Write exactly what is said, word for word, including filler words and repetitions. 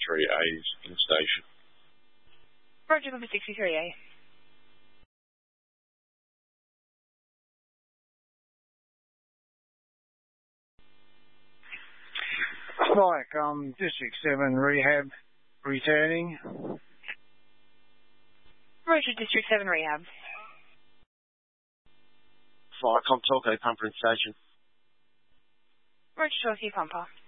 sixty-three A is in station. Roger, number sixty-three A. Spike, um, District seven rehab returning. Roger, District seven rehab. Fire, Com Torco, Pumper in station. Roger, Torquay Pumper.